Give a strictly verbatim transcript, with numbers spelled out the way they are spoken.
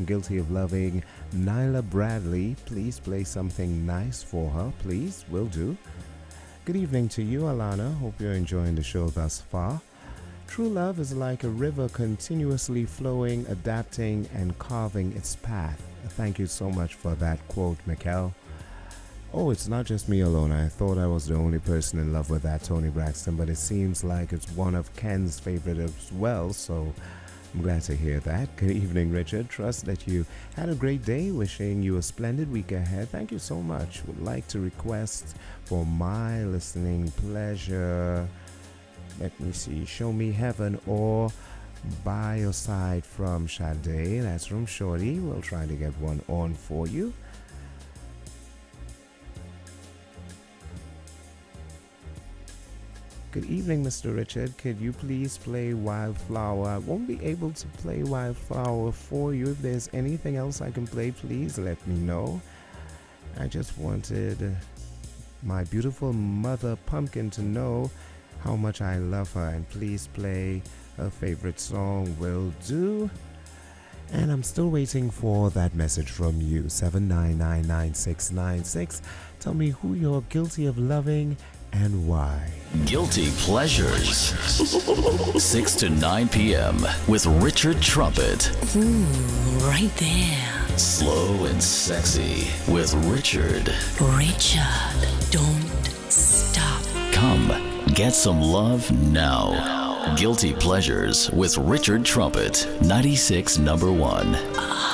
guilty of loving Nyla Bradley. Please play something nice for her, please. Will do. Good evening to you, Alana. Hope you're enjoying the show thus far. True love is like a river continuously flowing, adapting, and carving its path. Thank you so much for that quote, Mikkel. Oh, it's not just me alone. I thought I was the only person in love with that Tony Braxton, but it seems like it's one of Ken's favorite as well, so I'm glad to hear that. Good evening, Richard. Trust that you had a great day. Wishing you a splendid week ahead. Thank you so much. Would like to request for my listening pleasure. Let me see. Show Me Heaven or By Your Side from Sade. That's from Shorty. We'll try to get one on for you. Good evening, Mister Richard. Could you please play Wildflower? I won't be able to play Wildflower for you. If there's anything else I can play, please let me know. I just wanted my beautiful mother Pumpkin to know how much I love her, and please play her favorite song. Will do. And I'm still waiting for that message from you. seven nine nine nine six nine six. Tell me who you're guilty of loving and why. Guilty Pleasures. six to nine p.m. with Richard Trumpet. Ooh, right there. Slow and sexy with Richard. Richard, don't stop. Come, get some love now. Guilty Pleasures with Richard Trumpet. ninety-six number one.